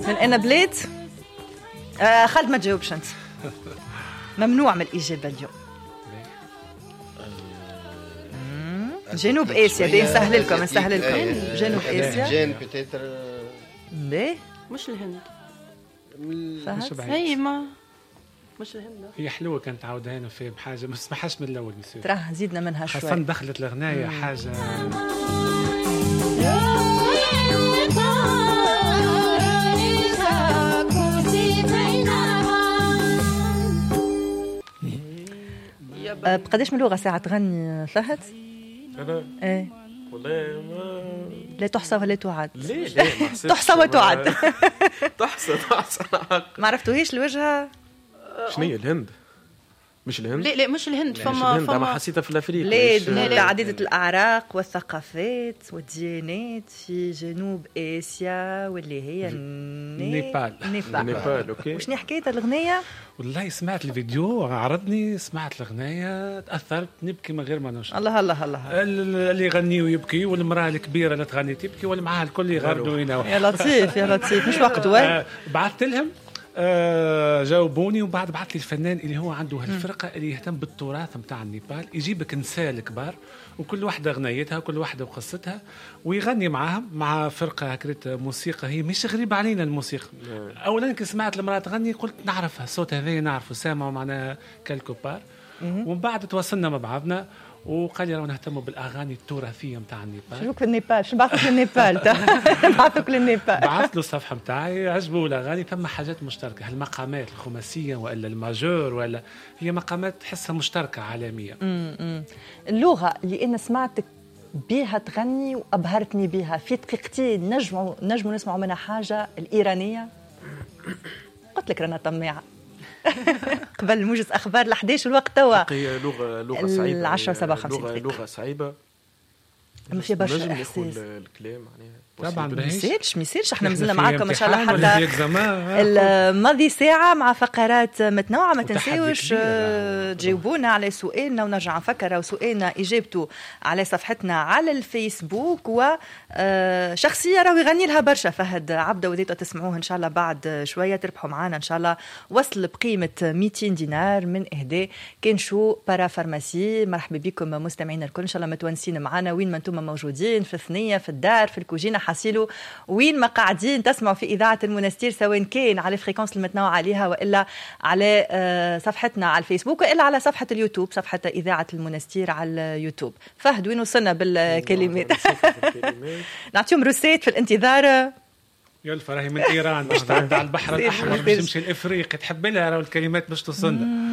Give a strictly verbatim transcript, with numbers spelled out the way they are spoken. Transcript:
من أنا بلاد. آه خالد ما تجاوبش أنت. ممنوع من الإجابة اليوم. جنوب آسيا. دي نسهل لكم نسهل لكم. جنوب آسيا. جين بتيتر. باهي. مش الهند. فهد. هي ما مش الهند. هي حلوه كانت تعاودها في بحاجه ما سمحش من الاول مسيو. تراه زيدنا منها شوي. خاصه دخلت الغنايه حاجه. بقداش من لغه ساعه تغني فهد؟ انا ايه والله ما لا تحصى ولا تعد. ليه ليه ما حسيتش تحصى وتعد. تحصى تحصى. ما عرفتوهيش الوجهه. شنو هي الهند؟ مش الهند؟ لا لا مش الهند. فما فما حسيتها في الافريق. لا متعددة الأعراق والثقافات والديانات في جنوب آسيا واللي هي نيبال. نيبال. نيبال اوكي. وشنو حكاية الأغنية؟ والله سمعت الفيديو عرضني سمعت الأغنية تأثرت نبكي من غير ما نشعر. الله الله الله. اللي يغني ويبكي والمرأة الكبيرة اللي تغني تبكي والمعها الكل يغردوا يناوحوا. يا لطيف يا لطيف مش وقت وين. بعثت لهم آه جاوبوني وبعد بعث لي الفنان اللي هو عنده هالفرقة اللي يهتم بالتراث متاع النيبال يجيبك نساء الكبار وكل واحدة غنيتها وكل واحدة وقصتها ويغني معاهم مع فرقة هكرت موسيقى هي مش غريبة علينا الموسيقى. أولا كي سمعت المرأة تغني قلت نعرفها الصوت هذا نعرفه سامع معنا كالكو بار. ومن بعد تواصلنا مع بعضنا وقال لي رانا نهتموا بالاغاني التراثيه نتاع النيبال. شنو في النيبال؟ شنو بعثك للنيبال؟ بعثك للنيبال. بعثت له الصفحه نتاعي عجبوا الاغاني ثم حاجات مشتركه المقامات الخماسيه ولا الماجور ولا هي مقامات تحسها مشتركه عالميه. امم اللغه اللي انا سمعتك بها تغني وابهرتني بها في دقيقتين نجموا نجموا نسمعوا منها حاجه الايرانيه. قلت لك رانا طماعه. قبل موجز اخبار الحداش الوقت توا. هي لغه لغه صعيبه. العشرة سبعة وخمسين لغه لغه صعيبه. ما في برشا احساس. الكلام معناها طبعا ما يصيرش ما يصيرش احنا مازلنا معاكم ان شاء الله حتى حتى الماضي ساعه مع فقرات متنوعه. ما تنساوش تجاوبونا على سؤالنا ونرجع نفكر وسؤالنا اجابته على صفحتنا على الفيسبوك. وشخصيه راهو يغني لها برشا فهد عبده وذيته تسمعوه ان شاء الله بعد شويه تربحوا معنا ان شاء الله وصل بقيمه مئتين دينار من اهداء كان شو بارا فارماسي. مرحبا بكم مستمعينا الكل ان شاء الله متونسين معنا وين ما انتم موجودين في الثنيه في الدار في الكوجينه حاسيلو وين ما قاعدين تسمعوا في إذاعة المنستير سواء كان على الفريكونس المتنوعة عليها وإلا على صفحتنا على الفيسبوك وإلا على صفحة اليوتيوب صفحة إذاعة المنستير على اليوتيوب. فهد وين وصلنا بالكلمات؟ نعطيهم روسيت في الانتظار. يا الفراهي من إيران باش تعدي على البحر الأحمر باش تمشي الإفريقي تحب لها راهو الكلمات باش توصلنا.